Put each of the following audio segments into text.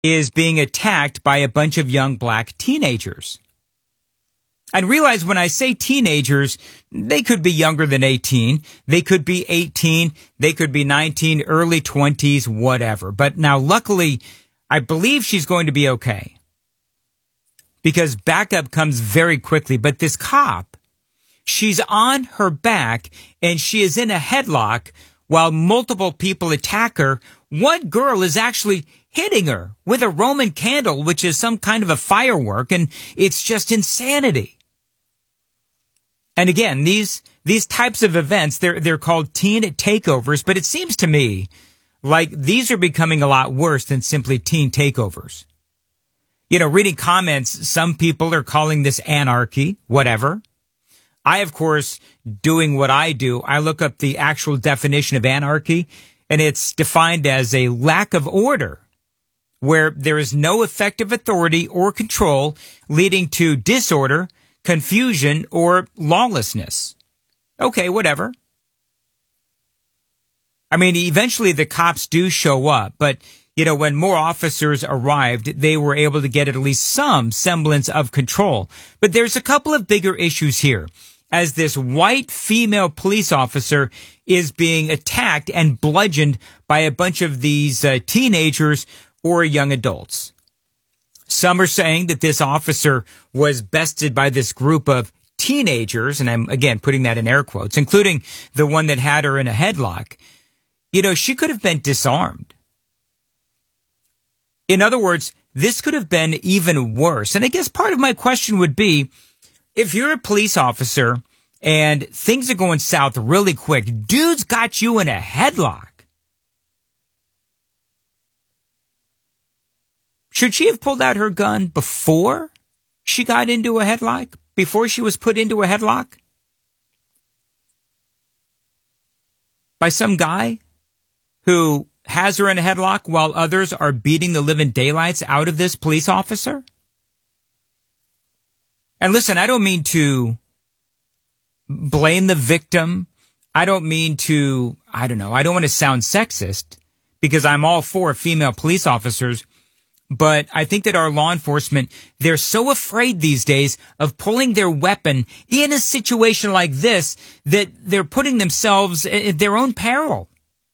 is being attacked by a bunch of young black teenagers. And realize when I say teenagers, they could be younger than 18. They could be 18. They could be 19, early 20s, whatever. But now, luckily, I believe she's going to be okay, because backup comes very quickly. But this cop, she's on her back and she is in a headlock while multiple people attack her. One girl is actually hitting her with a Roman candle, which is some kind of a firework, and it's just insanity. And again, these types of events, they're called teen takeovers, but it seems to me like these are becoming a lot worse than simply teen takeovers. You know, reading comments, some people are calling this anarchy, whatever. I, of course, doing what I do, I look up the actual definition of anarchy, and it's defined as a lack of order, where there is no effective authority or control, leading to disorder, confusion, or lawlessness. Okay, whatever. I mean, eventually the cops do show up, but, you know, when more officers arrived, they were able to get at least some semblance of control. But there's a couple of bigger issues here, as this white female police officer is being attacked and bludgeoned by a bunch of these teenagers or young adults. Some are saying that this officer was bested by this group of teenagers, and I'm, again, putting that in air quotes, including the one that had her in a headlock. You know, she could have been disarmed. In other words, this could have been even worse. And I guess part of my question would be, if you're a police officer and things are going south really quick, dude's got you in a headlock, should she have pulled out her gun before she got into a headlock? Before she was put into a headlock? By some guy who has her in a headlock while others are beating the living daylights out of this police officer? And listen, I don't mean to blame the victim. I don't mean to, I don't want to sound sexist, because I'm all for female police officers. But I think that our law enforcement, they're so afraid these days of pulling their weapon in a situation like this that they're putting themselves at their own peril.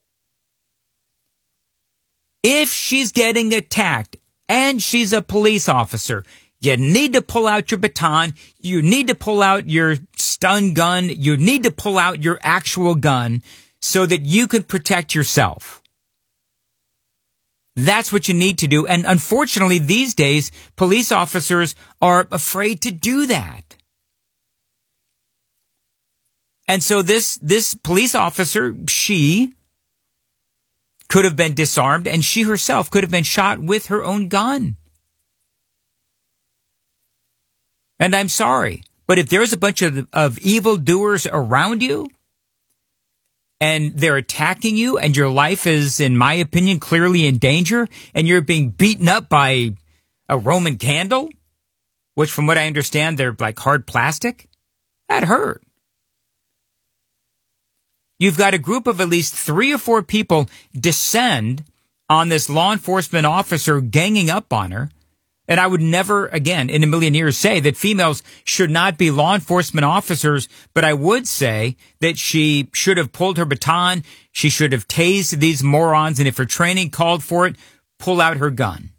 If she's getting attacked and she's a police officer, you need to pull out your baton. You need to pull out your stun gun. You need to pull out your actual gun so that you can protect yourself. That's what you need to do. And unfortunately, these days, police officers are afraid to do that. And so this police officer, she could have been disarmed, and she herself could have been shot with her own gun. And I'm sorry, but if there's a bunch of evildoers around you, and they're attacking you, and your life is, in my opinion, clearly in danger, and you're being beaten up by a Roman candle, which from what I understand, they're like hard plastic, that hurt. You've got a group of at least 3 or 4 people descend on this law enforcement officer, ganging up on her. And I would never, again, in a million years, say that females should not be law enforcement officers, but I would say that she should have pulled her baton, she should have tased these morons, and if her training called for it, pull out her gun.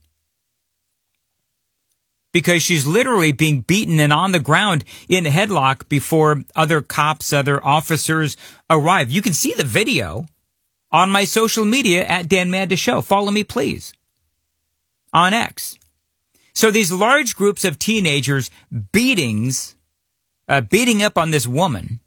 Because she's literally being beaten and on the ground in a headlock before other cops, other officers arrive. You can see the video on my social media at Dan Manda Show. Follow me, please, on X. So these large groups of teenagers beating up on this woman,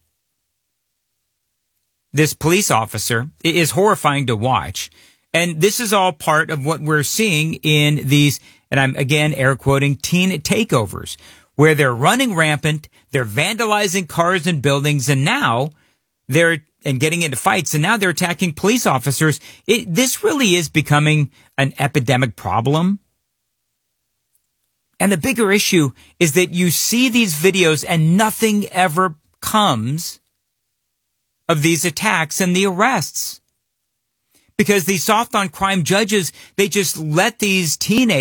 this police officer, is horrifying to watch. And this is all part of what we're seeing in these, and I'm again air quoting, teen takeovers, where they're running rampant, they're vandalizing cars and buildings, and now they're getting into fights, and now they're attacking police officers. This really is becoming an epidemic problem. And the bigger issue is that you see these videos and nothing ever comes of these attacks and the arrests. because these soft on crime judges, they just let these teenagers